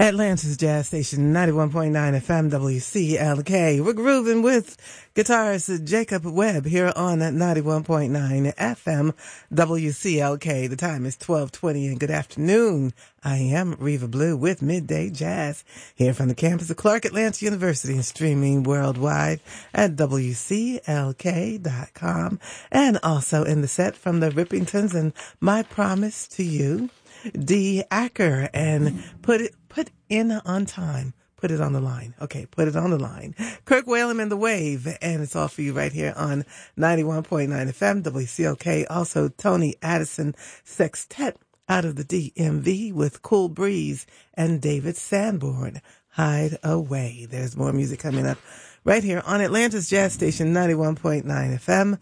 Atlanta's Jazz Station, 91.9 FM WCLK. We're grooving with guitarist Jacob Webb here on 91.9 FM WCLK. The time is 12:20 and good afternoon. I am Reva Blue with Midday Jazz here from the campus of Clark Atlanta University and streaming worldwide at WCLK.com, and also in the set from the Rippingtons and My Promise to You, D. Acker, and Put in on time. Put it on the line. Okay, put it on the line. Kirk Whalum and The Wave, and it's all for you right here on 91.9 FM WCLK. Also, Tony Addison Sextet out of the DMV with Cool Breeze and David Sanborn, Hide Away. There's more music coming up right here on Atlanta's Jazz Station, 91.9 FM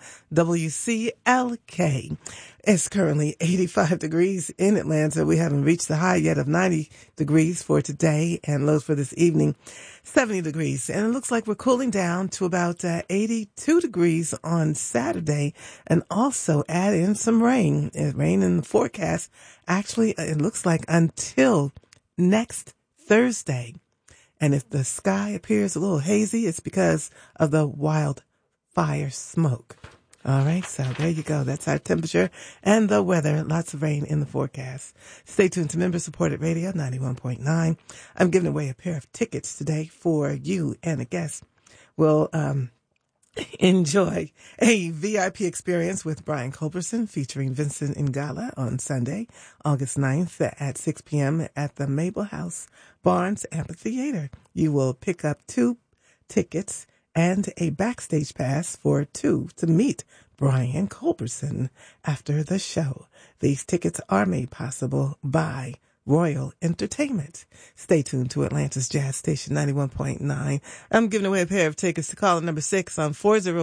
WCLK. It's currently 85 degrees in Atlanta. We haven't reached the high yet of 90 degrees for today, and lows for this evening, 70 degrees. And it looks like we're cooling down to about 82 degrees on Saturday, and also add in some rain. Rain in the forecast. Actually, it looks like until next Thursday. And if the sky appears a little hazy, it's because of the wildfire smoke. All right, so there you go. That's our temperature and the weather. Lots of rain in the forecast. Stay tuned to member-supported radio, 91.9. I'm giving away a pair of tickets today for you and a guest. We'll enjoy a VIP experience with Brian Culberson featuring Vincent Ingala on Sunday, August 9th at 6 p.m. at the Mabel House Barnes Amphitheater. You will pick up 2 tickets and a backstage pass for 2 to meet Brian Culberson after the show. These tickets are made possible by Royal Entertainment. Stay tuned to Atlanta's Jazz Station 91.9. I'm giving away a pair of tickets to caller number 6 on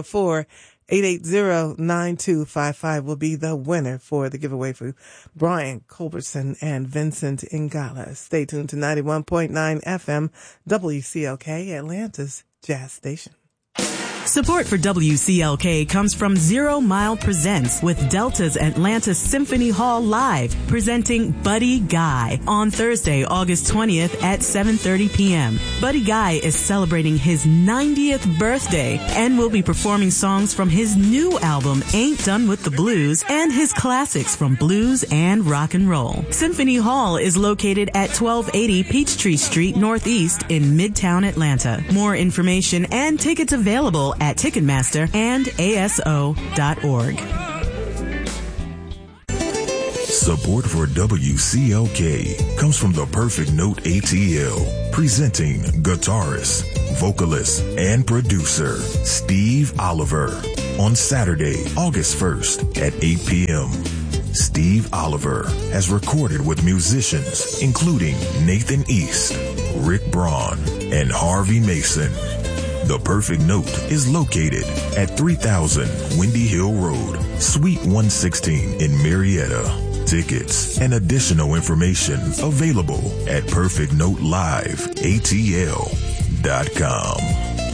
404-880-9255 will be the winner for the giveaway for Brian Culberson and Vincent Ingala. Stay tuned to 91.9 FM WCLK, Atlanta's Jazz Station. Support for WCLK comes from Zero Mile Presents with Delta's Atlanta Symphony Hall Live, presenting Buddy Guy on Thursday, August 20th at 7:30 p.m. Buddy Guy is celebrating his 90th birthday and will be performing songs from his new album, Ain't Done with the Blues, and his classics from blues and rock and roll. Symphony Hall is located at 1280 Peachtree Street Northeast in Midtown Atlanta. More information and tickets available at Ticketmaster and ASO.org. Support for WCLK comes from the Perfect Note ATL, presenting guitarist, vocalist, and producer Steve Oliver on Saturday, August 1st at 8 p.m. Steve Oliver has recorded with musicians including Nathan East, Rick Braun, and Harvey Mason. The Perfect Note is located at 3000 Windy Hill Road, Suite 116 in Marietta. Tickets and additional information available at perfectnoteliveatl.com.